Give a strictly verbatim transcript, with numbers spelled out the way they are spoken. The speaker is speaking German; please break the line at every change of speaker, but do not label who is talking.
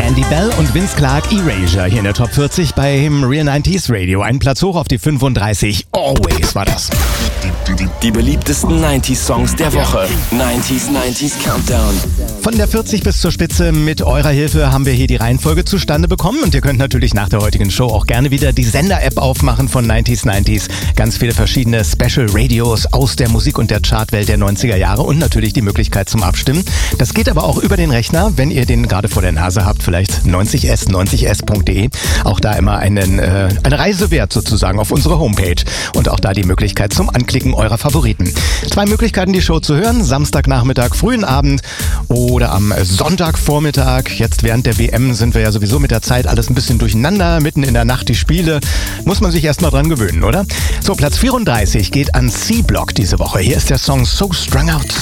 Andy Bell und Vince Clarke, Erasure, hier in der Top vierzig beim Real neunziger Radio. Ein Platz hoch auf die fünfunddreißig. Always war das.
Die beliebtesten neunziger Songs der Woche. neunziger neunziger Countdown.
Von der vierzig bis zur Spitze mit eurer Hilfe haben wir hier die Reihenfolge zustande bekommen. Und ihr könnt natürlich nach der heutigen Show auch gerne wieder die Sender-App aufmachen von neunziger neunziger. Ganz viele verschiedene Special Radios aus der Musik- und der Chartwelt der neunziger Jahre und natürlich die Möglichkeit zum Abstimmen. Das geht aber auch über den Rechner, wenn ihr den gerade vor der Nase habt, vielleicht neunzig s, neunzig s punkt de. Auch da immer einen, äh, eine Reise wert sozusagen auf unsere Homepage. Und auch da die Möglichkeit zum Anklicken eurer Favoriten. Zwei Möglichkeiten, die Show zu hören. Samstagnachmittag, frühen Abend oder am Sonntagvormittag. Jetzt während der W M sind wir ja sowieso mit der Zeit alles ein bisschen durcheinander. Mitten in der Nacht die Spiele. Muss man sich erstmal dran gewöhnen, oder? So, Platz vierunddreißig geht an C-Block diese Woche. Hier ist der Song So Strung Out.